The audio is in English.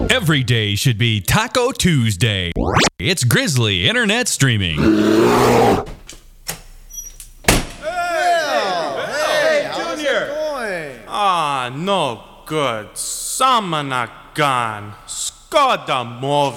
Every day should be Taco Tuesday. It's Grizzly Internet Streaming. Hey, Junior. Ah, no good. Samanagan. Skoda move.